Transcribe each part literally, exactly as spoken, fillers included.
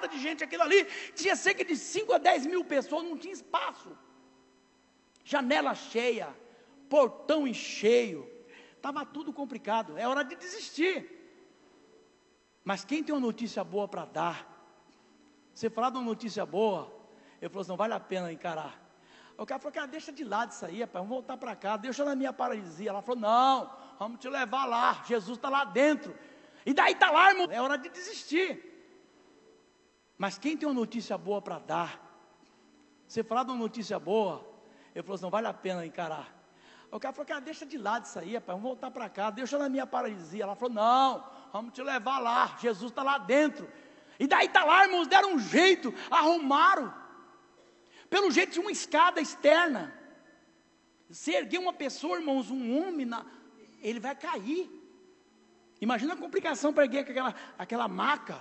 carreada de gente aquilo ali. Tinha cerca de cinco a dez mil pessoas, não tinha espaço. Janela cheia, portão em cheio. Estava tudo complicado, é hora de desistir. Mas quem tem uma notícia boa para dar? Você falar de uma notícia boa, ele falou assim, não vale a pena encarar. O cara falou, cara, deixa de lado isso aí, rapaz, vamos voltar para cá, deixa na minha paralisia. Ela falou, não, vamos te levar lá, Jesus está lá dentro. E daí está lá, irmão, é hora de desistir. Mas quem tem uma notícia boa para dar? Você falar de uma notícia boa, ele falou assim, não vale a pena encarar. O cara falou, cara, deixa de lado isso aí, rapaz, vamos voltar para cá, deixa na minha paralisia. Ela falou, não, vamos te levar lá, Jesus está lá dentro. E daí está lá, irmãos, deram um jeito, arrumaram. Pelo jeito tinha uma escada externa. Se erguer uma pessoa, irmãos, um homem, na, ele vai cair. Imagina a complicação para erguer aquela, aquela maca.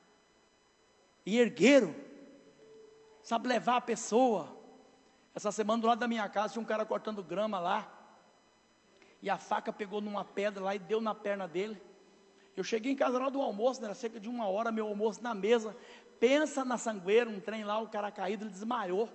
E ergueram. Sabe, levar a pessoa. Essa semana do lado da minha casa tinha um cara cortando grama lá. E a faca pegou numa pedra lá e deu na perna dele. Eu cheguei em casa lá do almoço, né, era cerca de uma hora, meu almoço na mesa. Pensa na sangueira, um trem lá, o cara caído, ele desmaiou.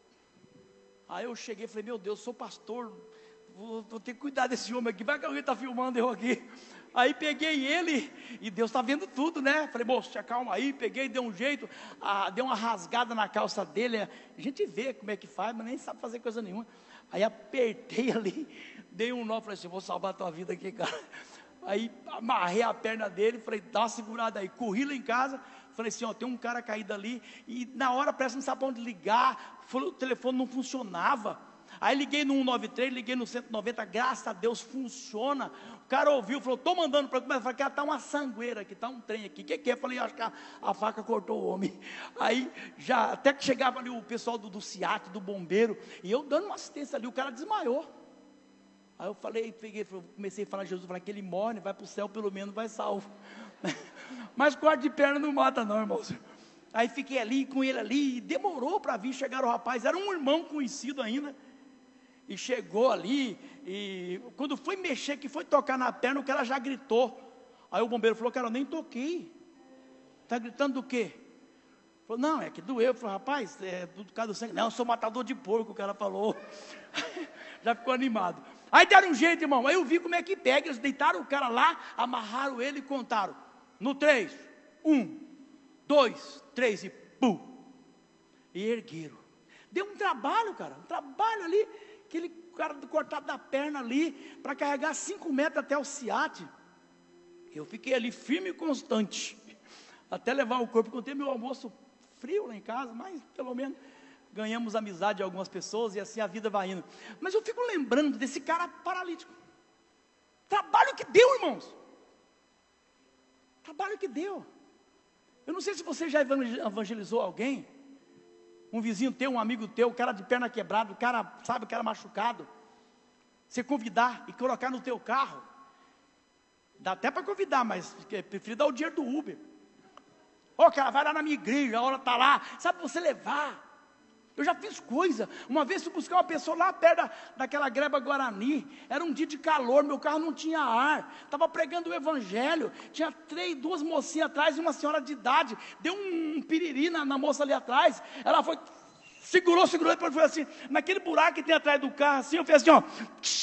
Aí eu cheguei e falei, meu Deus, sou pastor, vou, vou ter que cuidar desse homem aqui, vai que alguém está filmando eu aqui. Aí peguei ele, e Deus está vendo tudo, né? Falei, moço, calma aí, peguei, dei um jeito, ah, dei uma rasgada na calça dele. A gente vê como é que faz, mas nem sabe fazer coisa nenhuma. Aí apertei ali, dei um nó, falei assim, vou salvar a tua vida aqui, cara. Aí amarrei a perna dele, falei, dá uma segurada aí, corri lá em casa, falei assim, ó, tem um cara caído ali, e na hora parece que não sabe para onde ligar, o telefone não funcionava. Aí liguei no cento e noventa e três, liguei no cento e noventa, graças a Deus funciona. O cara ouviu, falou, estou mandando para mas falei, cara, está uma sangueira aqui, está um trem aqui, o que, que é? Falei, acho que a, a faca cortou o homem. Aí já, até que chegava ali o pessoal do, do SIAT, do bombeiro, e eu dando uma assistência ali, o cara desmaiou. Aí eu falei, peguei, comecei a falar de Jesus, falei que ele morre, vai para o céu, pelo menos vai salvo. Mas corte de perna não mata não, irmãos. Aí fiquei ali, com ele ali, e demorou para vir, chegar o rapaz, era um irmão conhecido ainda, e chegou ali, e quando foi mexer, que foi tocar na perna, o cara já gritou. Aí o bombeiro falou, cara, eu nem toquei, está gritando do quê? Falou, não, é que doeu. Falei, rapaz, é do causa do sangue. Não, eu sou matador de porco, o cara falou. Já ficou animado. Aí deram um jeito, irmão. Aí eu vi como é que pega. Eles deitaram o cara lá, amarraram ele e contaram. No três, um, dois, três e pum. E ergueram. Deu um trabalho, cara. Um trabalho ali. Aquele cara cortado da perna ali, para carregar cinco metros até o SIAT. Eu fiquei ali firme e constante. Até levar o corpo. Contei meu almoço frio lá em casa, mas pelo menos ganhamos amizade de algumas pessoas e assim a vida vai indo. Mas eu fico lembrando desse cara paralítico. Trabalho que deu, irmãos. Trabalho que deu. Eu não sei se você já evangelizou alguém, um vizinho teu, um amigo teu, o cara de perna quebrada, o cara, sabe, o cara machucado. Você convidar e colocar no teu carro. Dá até para convidar, mas prefiro dar o dinheiro do Uber. Ó, oh, cara, vai lá na minha igreja, a hora está lá, sabe, você levar. Eu já fiz coisa. Uma vez fui buscar uma pessoa lá perto da, daquela greba Guarani. Era um dia de calor, meu carro não tinha ar. Estava pregando o evangelho. Tinha três, duas mocinhas atrás e uma senhora de idade. Deu um, um piriri na, na moça ali atrás. Ela foi, segurou, segurou, depois foi assim, naquele buraco que tem atrás do carro, assim, eu fiz assim, ó.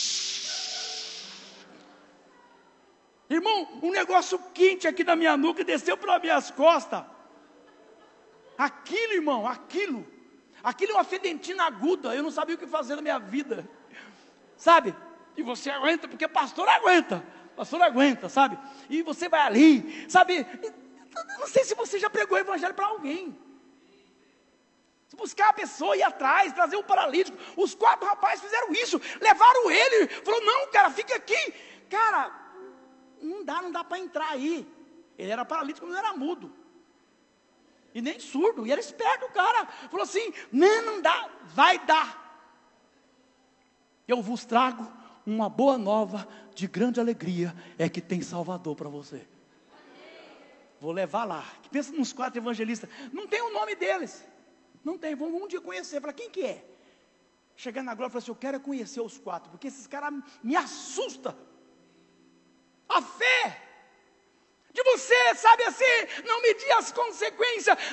Irmão, um negócio quente aqui na minha nuca, desceu pelas minhas costas. Aquilo, irmão, aquilo. Aquilo é uma fedentina aguda, eu não sabia o que fazer na minha vida. Sabe? E você aguenta, porque pastor aguenta. Pastor aguenta, sabe? E você vai ali, sabe? Eu não sei se você já pregou o evangelho para alguém. Se buscar a pessoa, ir atrás, trazer o paralítico. Os quatro rapazes fizeram isso, levaram ele. Falou, não, cara, fica aqui. Cara, não dá, não dá para entrar aí. Ele era paralítico, não era mudo. E nem surdo, e era esperto o cara. Falou assim, não, não dá, vai dar. Eu vos trago uma boa nova de grande alegria, é que tem Salvador para você. Vou levar lá. Pensa nos quatro evangelistas, não tem o nome deles. Não tem, vamos um dia conhecer. Fala, quem que é? Chegar na glória, falou assim, eu quero conhecer os quatro, porque esses caras me assustam. A fé de você, sabe assim, não medir as consequências,